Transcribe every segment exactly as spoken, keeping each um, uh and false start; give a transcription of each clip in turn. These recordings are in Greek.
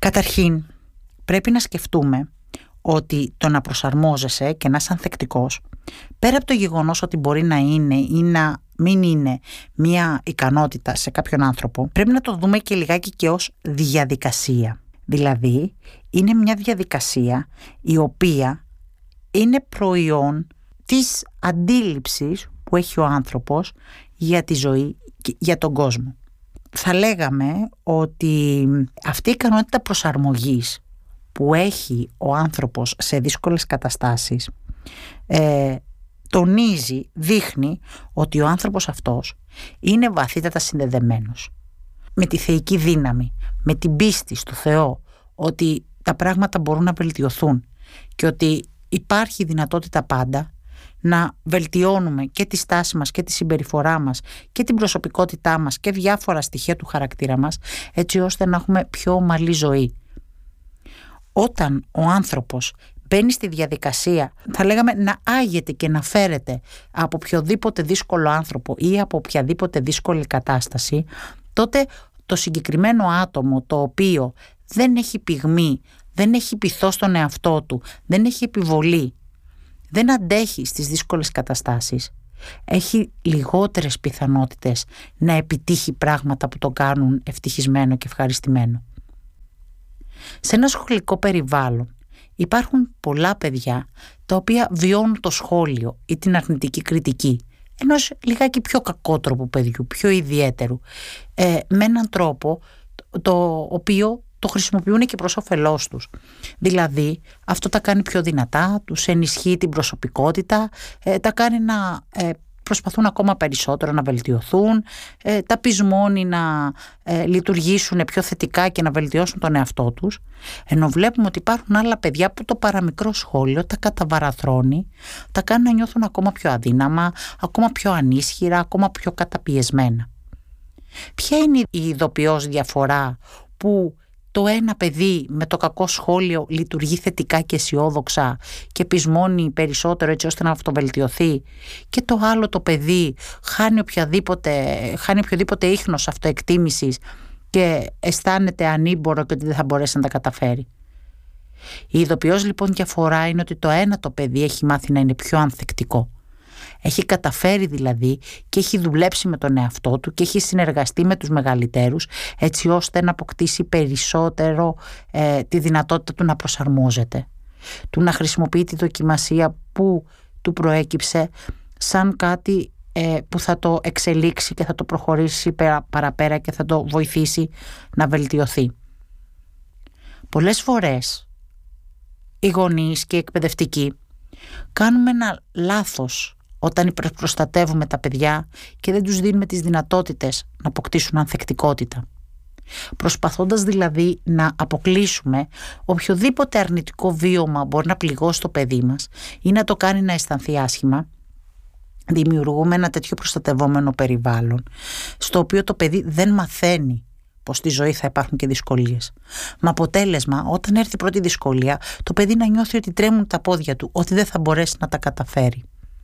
Καταρχήν, πρέπει να σκεφτούμε ότι το να προσαρμόζεσαι και να είσαι ανθεκτικός, πέρα από το γεγονός ότι μπορεί να είναι ή να μην είναι μία ικανότητα σε κάποιον άνθρωπο, πρέπει να το δούμε και λιγάκι και ως διαδικασία. Δηλαδή, είναι μια διαδικασία η οποία είναι προϊόν της αντίληψης που έχει ο άνθρωπος για τη ζωή και για τον κόσμο. Θα λέγαμε ότι αυτή η ικανότητα προσαρμογής που έχει ο άνθρωπος σε δύσκολες καταστάσεις ε, τονίζει, δείχνει ότι ο άνθρωπος αυτός είναι βαθύτατα συνδεδεμένος με τη θεϊκή δύναμη, με την πίστη στο Θεό ότι τα πράγματα μπορούν να βελτιωθούν και ότι υπάρχει δυνατότητα πάντα να βελτιώνουμε και τη στάση μας και τη συμπεριφορά μας και την προσωπικότητά μας και διάφορα στοιχεία του χαρακτήρα μας, έτσι ώστε να έχουμε πιο ομαλή ζωή. Όταν ο άνθρωπος μπαίνει στη διαδικασία, θα λέγαμε, να άγεται και να φέρεται από οποιοδήποτε δύσκολο άνθρωπο ή από οποιαδήποτε δύσκολη κατάσταση, τότε το συγκεκριμένο άτομο το οποίο δεν έχει πυγμή, δεν έχει πειθό στον εαυτό του, δεν έχει επιβολή, δεν αντέχει στις δύσκολες καταστάσεις, έχει λιγότερες πιθανότητες να επιτύχει πράγματα που το κάνουν ευτυχισμένο και ευχαριστημένο. Σε ένα σχολικό περιβάλλον υπάρχουν πολλά παιδιά τα οποία βιώνουν το σχόλιο ή την αρνητική κριτική ενός λιγάκι πιο κακότροπου παιδιού, πιο ιδιαίτερου, ε, με έναν τρόπο το, το οποίο το χρησιμοποιούν και προς όφελός τους. Δηλαδή αυτό τα κάνει πιο δυνατά, τους ενισχύει την προσωπικότητα, ε, τα κάνει να ε, προσπαθούν ακόμα περισσότερο να βελτιωθούν, ε, τα πεισμώνει να ε, λειτουργήσουν πιο θετικά και να βελτιώσουν τον εαυτό τους, ενώ βλέπουμε ότι υπάρχουν άλλα παιδιά που το παραμικρό σχόλιο τα καταβαραθρώνει, τα κάνει να νιώθουν ακόμα πιο αδύναμα, ακόμα πιο ανίσχυρα, ακόμα πιο καταπιεσμένα. Ποια είναι η ειδοποιώς διαφορά που το ένα παιδί με το κακό σχόλιο λειτουργεί θετικά και αισιόδοξα και πεισμώνει περισσότερο έτσι ώστε να αυτοβελτιωθεί, και το άλλο το παιδί χάνει οποιαδήποτε, χάνει οποιοδήποτε ίχνος αυτοεκτίμησης και αισθάνεται ανήμπορο και ότι δεν θα μπορέσει να τα καταφέρει? Η ειδοποιώς λοιπόν διαφορά είναι ότι το ένα το παιδί έχει μάθει να είναι πιο ανθεκτικό. Έχει καταφέρει δηλαδή και έχει δουλέψει με τον εαυτό του και έχει συνεργαστεί με τους μεγαλύτερους έτσι ώστε να αποκτήσει περισσότερο ε, τη δυνατότητα του να προσαρμόζεται, του να χρησιμοποιεί τη δοκιμασία που του προέκυψε σαν κάτι ε, που θα το εξελίξει και θα το προχωρήσει πέρα, παραπέρα και θα το βοηθήσει να βελτιωθεί. Πολλές φορές οι γονείς και οι εκπαιδευτικοί κάνουμε ένα λάθος όταν υπερπροστατεύουμε τα παιδιά και δεν τους δίνουμε τις δυνατότητες να αποκτήσουν ανθεκτικότητα. Προσπαθώντας δηλαδή να αποκλείσουμε οποιοδήποτε αρνητικό βίωμα μπορεί να πληγώσει το παιδί μας ή να το κάνει να αισθανθεί άσχημα, δημιουργούμε ένα τέτοιο προστατευόμενο περιβάλλον στο οποίο το παιδί δεν μαθαίνει πως στη ζωή θα υπάρχουν και δυσκολίες. Με αποτέλεσμα, όταν έρθει η πρώτη δυσκολία, το παιδί να νιώθει ότι τρέμουν τα πόδια του, ότι δεν θα μπορέσει να τα καταφέρει.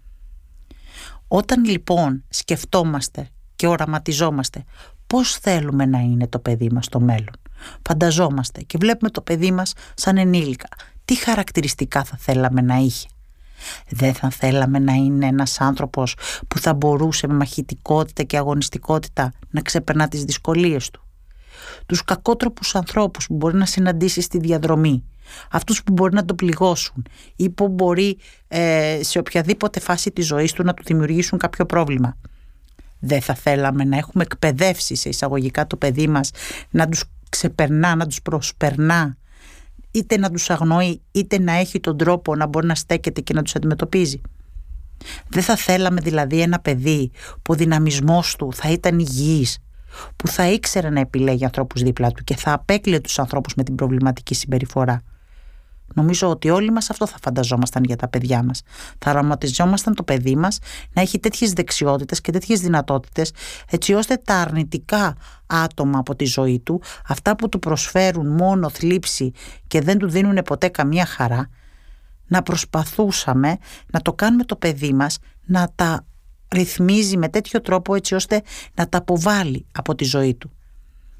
Όταν λοιπόν σκεφτόμαστε και οραματιζόμαστε πώς θέλουμε να είναι το παιδί μας στο μέλλον, φανταζόμαστε και βλέπουμε το παιδί μας σαν ενήλικα, τι χαρακτηριστικά θα θέλαμε να είχε? Δεν θα θέλαμε να είναι ένας άνθρωπος που θα μπορούσε με μαχητικότητα και αγωνιστικότητα να ξεπερνά τις δυσκολίες του? Τους κακότροπους ανθρώπους που μπορεί να συναντήσει στη διαδρομή, αυτούς που μπορεί να το πληγώσουν ή που μπορεί ε, σε οποιαδήποτε φάση της ζωής του να του δημιουργήσουν κάποιο πρόβλημα. Δεν θα θέλαμε να έχουμε εκπαιδεύσει σε εισαγωγικά το παιδί μας να τους ξεπερνά, να τους προσπερνά, είτε να τους αγνοεί είτε να έχει τον τρόπο να μπορεί να στέκεται και να τους αντιμετωπίζει? Δεν θα θέλαμε δηλαδή ένα παιδί που ο δυναμισμός του θα ήταν υγιής, που θα ήξερε να επιλέγει ανθρώπους δίπλα του και θα απέκλειε τους ανθρώπους με την προβληματική συμπεριφορά? Νομίζω ότι όλοι μας αυτό θα φανταζόμασταν για τα παιδιά μας. Θα οραματιζόμασταν το παιδί μας να έχει τέτοιες δεξιότητες και τέτοιες δυνατότητες έτσι ώστε τα αρνητικά άτομα από τη ζωή του, αυτά που του προσφέρουν μόνο θλίψη και δεν του δίνουν ποτέ καμία χαρά, να προσπαθούσαμε να το κάνουμε το παιδί μας να τα ρυθμίζει με τέτοιο τρόπο έτσι ώστε να τα αποβάλει από τη ζωή του.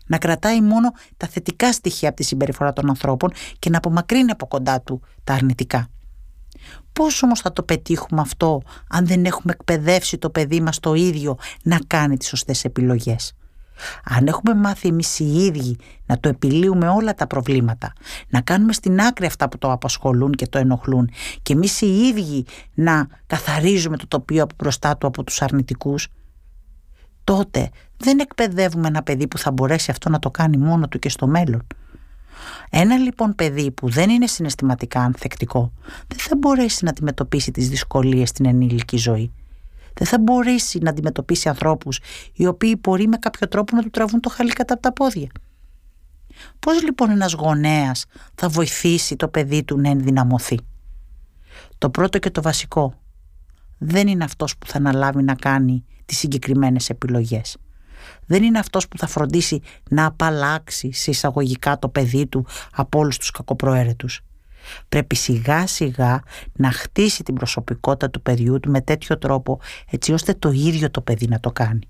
Να κρατάει μόνο τα θετικά στοιχεία από τη συμπεριφορά των ανθρώπων και να απομακρύνει από κοντά του τα αρνητικά. Πώς όμως θα το πετύχουμε αυτό αν δεν έχουμε εκπαιδεύσει το παιδί μας το ίδιο να κάνει τις σωστές επιλογές? Αν έχουμε μάθει εμείς οι ίδιοι να το επιλύουμε όλα τα προβλήματα, να κάνουμε στην άκρη αυτά που το απασχολούν και το ενοχλούν και εμείς οι ίδιοι να καθαρίζουμε το τοπίο από μπροστά του από τους αρνητικούς, τότε δεν εκπαιδεύουμε ένα παιδί που θα μπορέσει αυτό να το κάνει μόνο του και στο μέλλον. Ένα λοιπόν παιδί που δεν είναι συναισθηματικά ανθεκτικό δεν θα μπορέσει να αντιμετωπίσει τις δυσκολίες στην ενήλικη ζωή. Δεν θα μπορέσει να αντιμετωπίσει ανθρώπους οι οποίοι μπορεί με κάποιο τρόπο να του τραβούν το χαλί κατά από τα πόδια. Πώς λοιπόν ένας γονέας θα βοηθήσει το παιδί του να ενδυναμωθεί? Το πρώτο και το βασικό, δεν είναι αυτός που θα αναλάβει να κάνει τις συγκεκριμένες επιλογές. Δεν είναι αυτός που θα φροντίσει να απαλλάξει σε εισαγωγικά το παιδί του από όλους τους κακοπροαίρετους. Πρέπει σιγά σιγά να χτίσει την προσωπικότητα του παιδιού του με τέτοιο τρόπο έτσι ώστε το ίδιο το παιδί να το κάνει.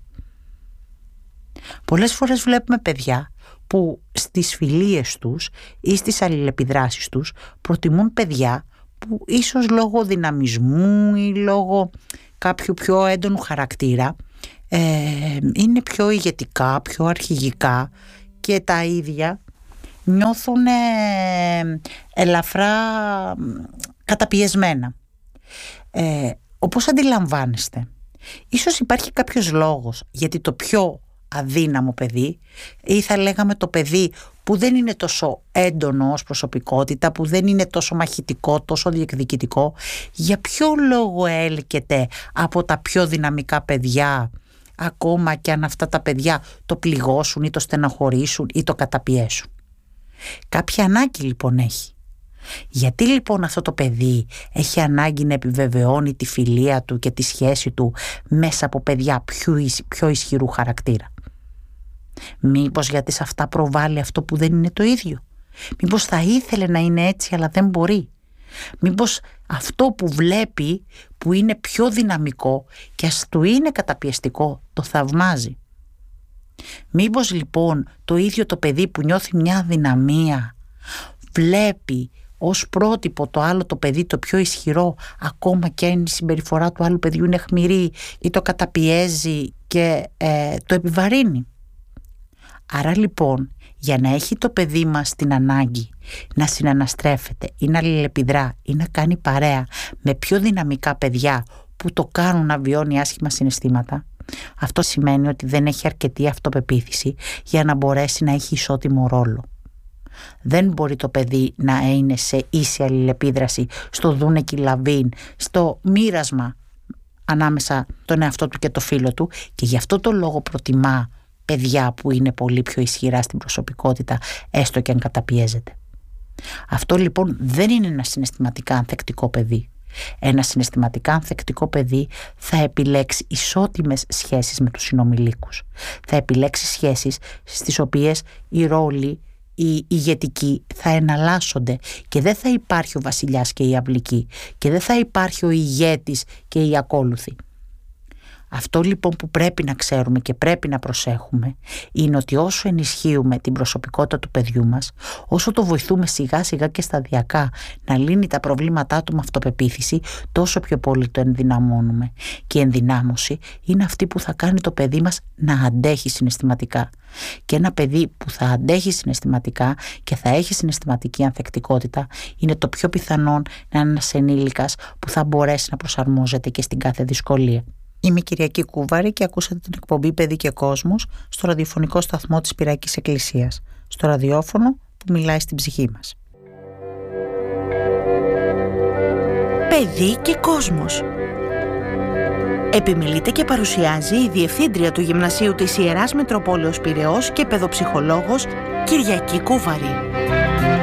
Πολλές φορές βλέπουμε παιδιά που στις φιλίες τους ή στις αλληλεπιδράσεις τους προτιμούν παιδιά που ίσως λόγω δυναμισμού ή λόγω κάποιου πιο έντονου χαρακτήρα ε, είναι πιο ηγετικά, πιο αρχηγικά και τα ίδια νιώθουν ε, ελαφρά καταπιεσμένα. Ε, όπως αντιλαμβάνεστε, ίσως υπάρχει κάποιος λόγος γιατί το πιο αδύναμο παιδί ή θα λέγαμε το παιδί που δεν είναι τόσο έντονο ως προσωπικότητα, που δεν είναι τόσο μαχητικό, τόσο διεκδικητικό, για ποιο λόγο έλκεται από τα πιο δυναμικά παιδιά, ακόμα και αν αυτά τα παιδιά το πληγώσουν ή το στεναχωρήσουν ή το καταπιέσουν? Κάποια ανάγκη λοιπόν έχει. Γιατί λοιπόν αυτό το παιδί έχει ανάγκη να επιβεβαιώνει τη φιλία του και τη σχέση του μέσα από παιδιά πιο, πιο ισχυρού χαρακτήρα? Μήπως γιατί σε αυτά προβάλλει αυτό που δεν είναι το ίδιο? Μήπως θα ήθελε να είναι έτσι αλλά δεν μπορεί? Μήπως αυτό που βλέπει που είναι πιο δυναμικό και ας του είναι καταπιεστικό το θαυμάζει? Μήπως λοιπόν το ίδιο το παιδί που νιώθει μια αδυναμία βλέπει ως πρότυπο το άλλο το παιδί το πιο ισχυρό, ακόμα και αν η συμπεριφορά του άλλου παιδιού είναι αιχμηρή ή το καταπιέζει και ε, το επιβαρύνει? Άρα λοιπόν, για να έχει το παιδί μας την ανάγκη να συναναστρέφεται ή να αλληλεπιδρά ή να κάνει παρέα με πιο δυναμικά παιδιά που το κάνουν να βιώνει άσχημα συναισθήματα, αυτό σημαίνει ότι δεν έχει αρκετή αυτοπεποίθηση για να μπορέσει να έχει ισότιμο ρόλο. Δεν μπορεί το παιδί να είναι σε ίση αλληλεπίδραση στο δούνεκι λαβίν, στο μοίρασμα ανάμεσα τον εαυτό του και το φίλο του, και γι' αυτό το λόγο προτιμά παιδιά που είναι πολύ πιο ισχυρά στην προσωπικότητα, έστω και αν καταπιέζεται. Αυτό λοιπόν δεν είναι ένα συναισθηματικά ανθεκτικό παιδί. Ένα συναισθηματικά ανθεκτικό παιδί θα επιλέξει ισότιμες σχέσεις με τους συνομιλίκους. Θα επιλέξει σχέσεις στις οποίες οι ρόλοι, οι ηγετικοί θα εναλλάσσονται και δεν θα υπάρχει ο βασιλιάς και η αυλική και δεν θα υπάρχει ο ηγέτης και οι ακόλουθοι. Αυτό λοιπόν που πρέπει να ξέρουμε και πρέπει να προσέχουμε είναι ότι όσο ενισχύουμε την προσωπικότητα του παιδιού μας, όσο το βοηθούμε σιγά σιγά και σταδιακά να λύνει τα προβλήματά του με αυτοπεποίθηση, τόσο πιο πολύ το ενδυναμώνουμε. Και η ενδυνάμωση είναι αυτή που θα κάνει το παιδί μας να αντέχει συναισθηματικά. Και ένα παιδί που θα αντέχει συναισθηματικά και θα έχει συναισθηματική ανθεκτικότητα είναι το πιο πιθανόν να είναι ένας ενήλικας που θα μπορέσει να προσαρμόζεται και στην κάθε δυσκολία. Είμαι η Κυριακή Κούβαρη και ακούσατε την εκπομπή «Παιδί και Κόσμος» στο ραδιοφωνικό σταθμό της Πυριακής Εκκλησίας, στο ραδιόφωνο που μιλάει στην ψυχή μας. «Παιδί και Κόσμος». Επιμιλείται και παρουσιάζει η Διευθύντρια του Γυμνασίου της Ιεράς Μητροπόλεως Πειραιώς και παιδοψυχολόγος Κυριακή Κούβαρη.